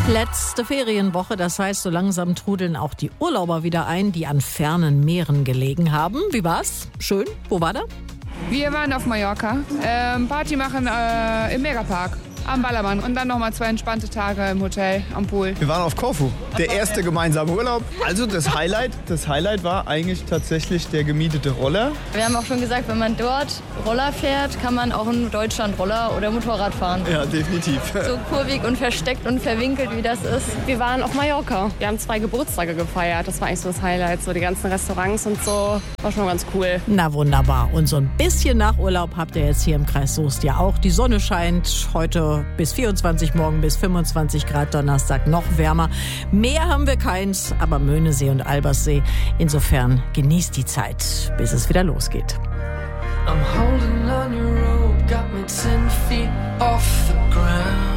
Letzte Ferienwoche, das heißt, so langsam trudeln auch die Urlauber wieder ein, die an fernen Meeren gelegen haben. Wie war's? Schön? Wo war der? Wir waren auf Mallorca, Party machen im Megapark am Ballermann und dann nochmal 2 entspannte Tage im Hotel am Pool. Wir waren auf Korfu, der erste gemeinsame Urlaub. Also das Highlight war eigentlich tatsächlich der gemietete Roller. Wir haben auch schon gesagt, wenn man dort Roller fährt, kann man auch in Deutschland Roller oder Motorrad fahren. Ja, definitiv. So kurvig und versteckt und verwinkelt, wie das ist. Wir waren auf Mallorca. Wir haben 2 Geburtstage gefeiert. Das war eigentlich so das Highlight. So die ganzen Restaurants und so. War schon ganz cool. Na wunderbar. Und so ein bisschen Nachurlaub habt ihr jetzt hier im Kreis Soest ja auch. Die Sonne scheint heute bis 24, morgen bis 25 Grad, Donnerstag noch wärmer. Meer haben wir keins, aber Möhnesee und Alberssee. Insofern genießt die Zeit, bis es wieder losgeht. I'm holding on your rope, got me 10 feet off the ground.